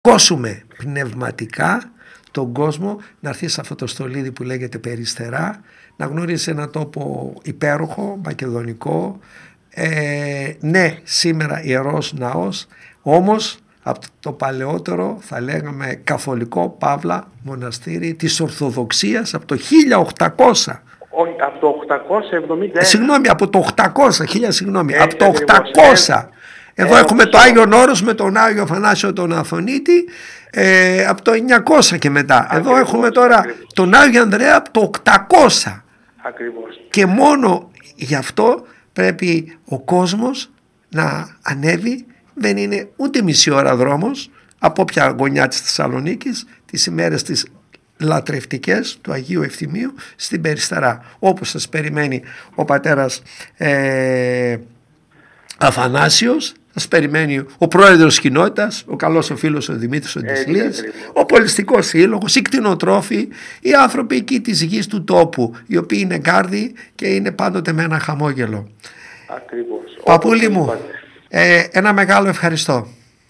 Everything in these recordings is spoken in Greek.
κόσουμε πνευματικά τον κόσμο να έρθει σε αυτό το στολίδι που λέγεται Περιστερά, να γνωρίσει έναν τόπο υπέροχο, μακεδονικό, ναι, σήμερα ιερός ναός, όμως από το παλαιότερο, θα λέγαμε, καθολικό παύλα μοναστήρι της Ορθοδοξίας από το 1800. Όχι, από το 871. Συγγνώμη, από το 800, από το 800. Εδώ έχουμε το Άγιον Όρος με τον Άγιο Αθανάσιο τον Αθωνίτη από το 900 και μετά. Εδώ έχουμε τώρα τον Άγιο Ανδρέα από το 800. Ακριβώς. Και μόνο γι' αυτό πρέπει ο κόσμος να ανέβει. Δεν είναι ούτε μισή ώρα δρόμος από όποια γωνιά της Θεσσαλονίκης τις ημέρες τις λατρευτικές του Αγίου Ευθυμίου στην Περιστερά, όπως σας περιμένει ο πατέρας Αθανάσιος, σας περιμένει ο πρόεδρος κοινότητας, ο καλός ο φίλος ο Δημήτρης ο Ντισλής, ο Πολιστικός Σύλλογος, οι κτηνοτρόφοι, οι άνθρωποι εκεί της γης του τόπου, οι οποίοι είναι γκάρδιοι και είναι πάντοτε με ένα χαμόγελο. Ακριβώς. Παππούλη μου, ένα μεγάλο ευχαριστώ.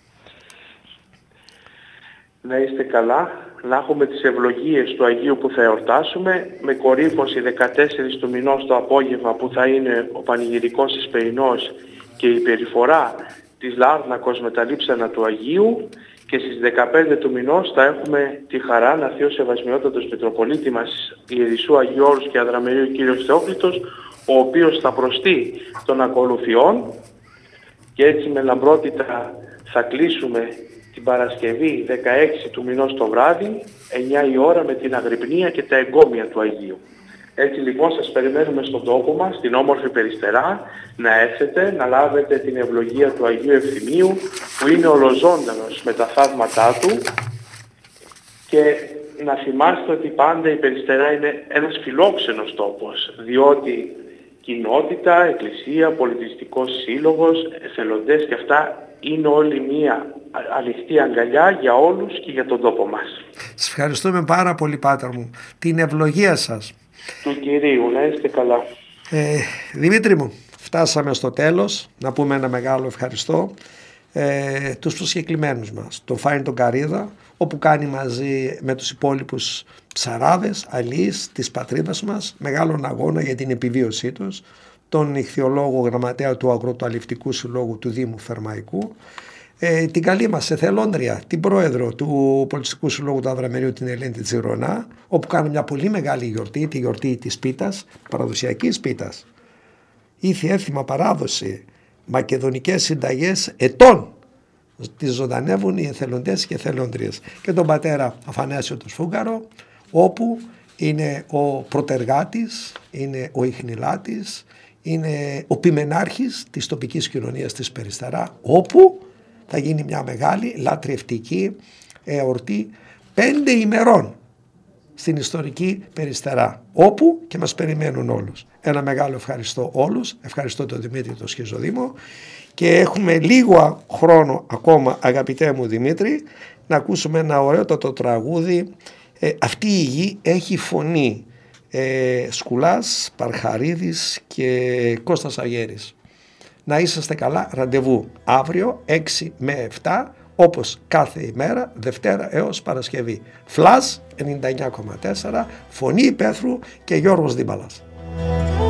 Να είστε καλά, να έχουμε τις ευλογίες του Αγίου που θα εορτάσουμε, με κορύφωση 14 του μηνός το απόγευμα που θα είναι ο πανηγυρικός Εσπερινός και η περιφορά της Λάρνακος με τα λείψανα του Αγίου, και στις 15 του μηνός θα έχουμε τη χαρά να έρθει ο Σεβασμιότατος Μητροπολίτη μας Ιερισσού Αγίου Όρους και Αδραμερίου Κύριος Θεόκλητος, ο οποίος θα προστεί των ακολουθιών, και έτσι με λαμπρότητα θα κλείσουμε την Παρασκευή 16 του μηνός το βράδυ, 9 η ώρα, με την αγρυπνία και τα εγκόμια του Αγίου. Έτσι λοιπόν σας περιμένουμε στον τόπο μας, στην όμορφη Περιστερά, να έρθετε, να λάβετε την ευλογία του Αγίου Ευθυμίου, που είναι ολοζώντανος με τα θαύματά του, και να θυμάστε ότι πάντα η Περιστερά είναι ένας φιλόξενος τόπος, διότι κοινότητα, εκκλησία, πολιτιστικός σύλλογος, εθελοντές και αυτά είναι όλη μία ανοιχτή αγκαλιά για όλους και για τον τόπο μας. Σας ευχαριστούμε πάρα πολύ, Πάτερ μου. Την ευλογία σας. Του Κυρίου, να είστε καλά. Δημήτρη μου, φτάσαμε στο τέλος. Να πούμε ένα μεγάλο ευχαριστώ τους προσκεκλημένους μας, τον Φάιν τον Καρίδα, όπου κάνει μαζί με τους υπόλοιπους ψαράδες, αλείς της πατρίδας μας μεγάλον αγώνα για την επιβίωσή τους, τον ιχθυολόγο γραμματέα του Αγροτοαλευτικού Συλλόγου του Δήμου Φερμαϊκού, την καλή μας εθελόντρια, την πρόεδρο του Πολιτιστικού Συλλόγου του Αδραμερίου, την Ελένη Τσιρονά, όπου κάνει μια πολύ μεγάλη γιορτή, τη γιορτή της πίτας, παραδοσιακής πίτας. Ήθη έθιμα παράδοση, μακεδονικές συνταγές ετών, τις ζωντανεύουν οι εθελοντές και εθελόντριες. Και τον πατέρα Αφανάσιο τον Σφούγγαρο, όπου είναι ο πρωτεργάτης, είναι ο ιχνηλάτης, είναι ο πιμενάρχης της τοπικής κοινωνίας της Περιστερά, όπου θα γίνει μια μεγάλη λατρευτική εορτή 5 ημερών στην ιστορική Περιστερά, όπου και μας περιμένουν όλους. Ένα μεγάλο ευχαριστώ όλους, ευχαριστώ τον Δημήτρη τον Σχιζοδήμο, και έχουμε λίγο χρόνο ακόμα, αγαπητέ μου Δημήτρη, να ακούσουμε ένα ωραιότατο τραγούδι. Αυτή η γη έχει φωνή, Σκουλάς, Παρχαρίδης και Κώστας Αγέρης. Να είσαστε καλά, ραντεβού αύριο 6 με 7, όπως κάθε ημέρα, Δευτέρα έως Παρασκευή. Φλας 99,4, Φωνή Υπαίθρου και Γιώργος Δίμπαλας.